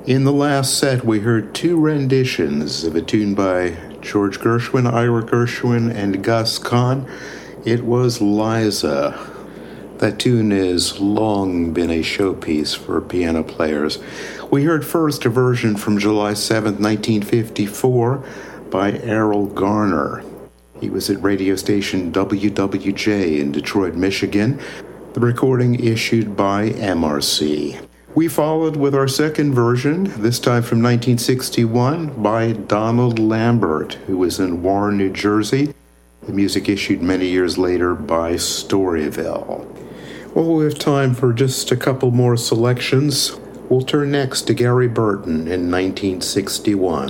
In the last set, we heard two renditions of a tune by George Gershwin, Ira Gershwin, and Gus Kahn. It was Liza. That tune has long been a showpiece for piano players. We heard first a version from July 7th, 1954 by Errol Garner. He was at radio station WWJ in Detroit, Michigan. The recording issued by MRC. We followed with our second version, this time from 1961, by Donald Lambert, who was in Warren, New Jersey. The music issued many years later by Storyville. Well, we have time for just a couple more selections. We'll turn next to Gary Burton in 1961.